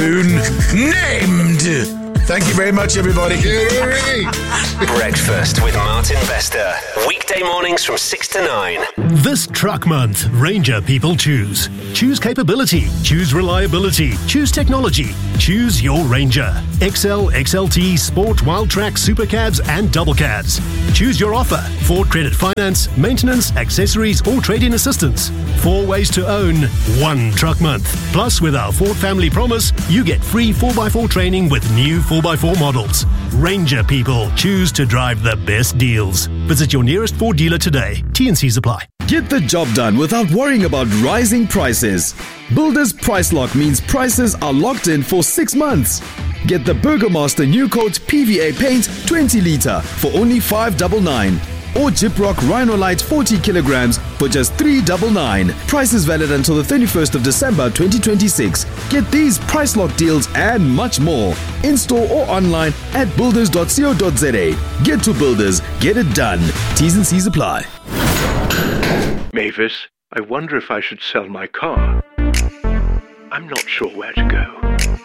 spoon named. Thank you very much, everybody. Breakfast with Martin Bester. Weekday mornings from 6 to 9. This truck month, Ranger people choose. Choose capability. Choose reliability. Choose technology. Choose your Ranger. XL, XLT, Sport, Wildtrak, Supercabs and Double Cabs. Choose your offer. Ford Credit Finance, maintenance, accessories or trade-in assistance. 4 ways to own, 1 truck month. Plus, with our Ford Family Promise, you get free 4x4 training with new 4x4 models. Ranger people choose to drive the best deals. Visit your nearest Ford dealer today. T&Cs apply. Get the job done without worrying about rising prices. Builders Price Lock means prices are locked in for 6 months. Get the Burgermaster New Coat PVA paint 20 litre for only $599. Or Gyprock Rhinolite 40 kilograms for just $399. Price is valid until the 31st of December 2026. Get these price lock deals and much more in store or online at builders.co.za. Get to Builders, get it done. T's and C's apply. Mavis, I wonder if I should sell my car. I'm not sure where to go.